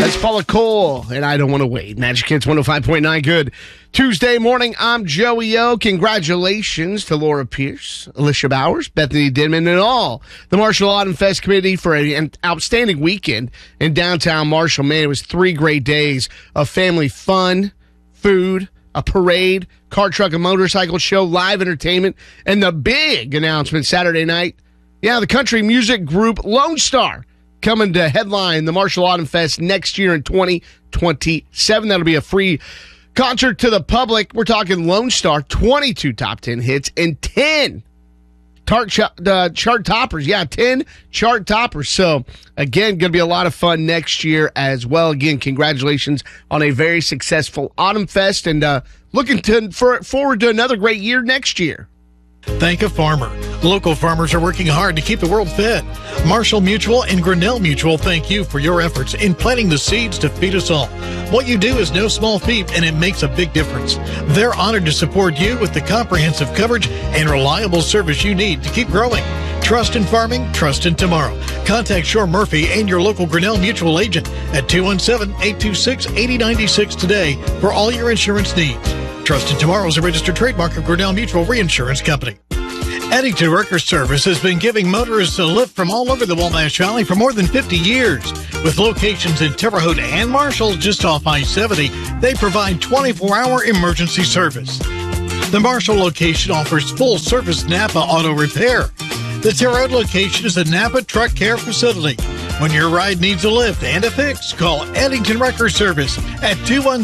That's Paula Cole, and I Don't Want to Wait. Magic Hits 105.9. Good Tuesday morning. I'm Joey O. Congratulations to Laura Pierce, Alicia Bowers, Bethany Denman, and all the Marshall Autumn Fest Committee for an outstanding weekend in downtown Marshall. Man, it was 3 great days of family fun, food, a parade, car, truck, and motorcycle show, live entertainment, and the big announcement Saturday night. Yeah, the country music group Lone Star coming to headline the Marshall Autumn Fest next year in 2027. That'll be a free concert to the public. We're talking Lone Star, 22 top 10 hits and 10 chart toppers. Yeah, 10 chart toppers. So, again, going to be a lot of fun next year as well. Again, congratulations on a very successful Autumn Fest, and looking forward to another great year next year. Thank a farmer. Local farmers are working hard to keep the world fed. Marshall Mutual and Grinnell Mutual thank you for your efforts in planting the seeds to feed us all. What you do is no small feat, and it makes a big difference. They're honored to support you with the comprehensive coverage and reliable service you need to keep growing. Trust in farming, trust in tomorrow. Contact Shore Murphy and your local Grinnell Mutual agent at 217-826-8096 today for all your insurance needs. Trust in Tomorrow is a registered trademark of Grinnell Mutual Reinsurance Company. Eddington Wrecker Service has been giving motorists a lift from all over the Wabash Valley for more than 50 years. With locations in Terre Haute and Marshall just off I-70, they provide 24-hour emergency service. The Marshall location offers full-service Napa auto repair. The Terre Haute location is a Napa truck care facility. When your ride needs a lift and a fix, call Eddington Wrecker Service at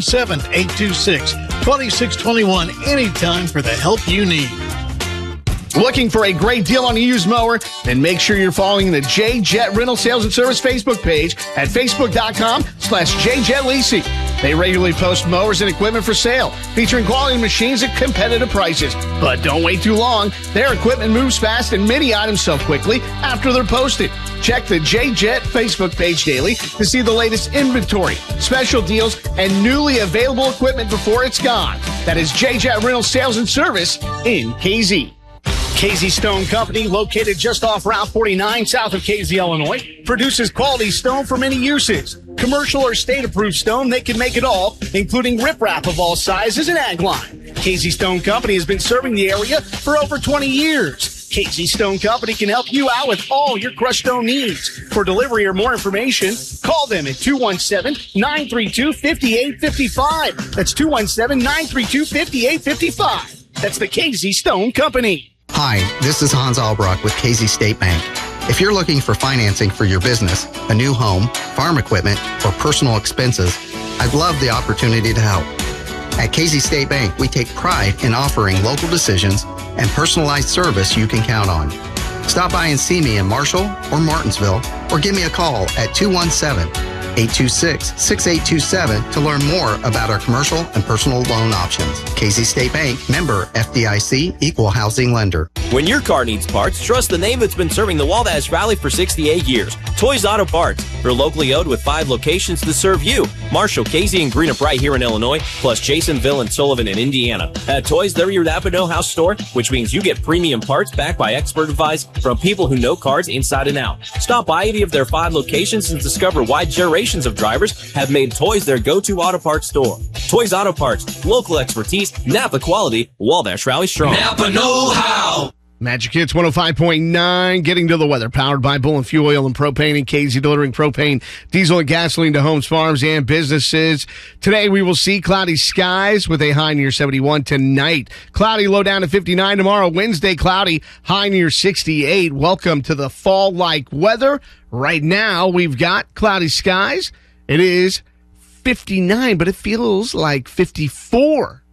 217-826-2621 anytime for the help you need. Looking for a great deal on a used mower? Then make sure you're following the J-Jet Rental Sales and Service Facebook page at facebook.com/JJetLeasing. They regularly post mowers and equipment for sale, featuring quality machines at competitive prices. But don't wait too long. Their equipment moves fast and many items sell quickly after they're posted. Check the J-Jet Facebook page daily to see the latest inventory, special deals, and newly available equipment before it's gone. That is J-Jet Rental Sales and Service in KZ. KZ Stone Company, located just off Route 49 south of KZ, Illinois, produces quality stone for many uses. Commercial or state-approved stone, they can make it all, including riprap of all sizes and ag line. KZ Stone Company has been serving the area for over 20 years. KZ Stone Company can help you out with all your crushed stone needs. For delivery or more information, call them at 217-932-5855. That's 217-932-5855. That's the KZ Stone Company. Hi, this is Hans Albrock with KZ State Bank. If you're looking for financing for your business, a new home, farm equipment, or personal expenses, I'd love the opportunity to help. At KZ State Bank, we take pride in offering local decisions and personalized service you can count on. Stop by and see me in Marshall or Martinsville, or give me a call at 217-826-6827 to learn more about our commercial and personal loan options. KZ State Bank, member FDIC, equal housing lender. When your car needs parts, trust the name that's been serving the Wabash Valley for 68 years. Toys Auto Parts. They're locally owned with 5 locations to serve you. Marshall, Casey, and Greenup right here in Illinois, plus Jasonville and Sullivan in Indiana. At Toys, they're your Napa Know House store, which means you get premium parts backed by expert advice from people who know cars inside and out. Stop by any of their 5 locations and discover why generations of drivers have made Toys their go-to auto parts store. Toys Auto Parts, local expertise, Napa quality, Wabash Rally strong. Napa know-how. Magic Hits 105.9, getting to the weather, powered by Bull and Fuel Oil and Propane, and KZ delivering propane, diesel, and gasoline to homes, farms, and businesses. Today, we will see cloudy skies with a high near 71 tonight. Cloudy, low down to 59 tomorrow. Wednesday, cloudy, high near 68. Welcome to the fall-like weather. Right now, we've got cloudy skies. It is 59, but it feels like 54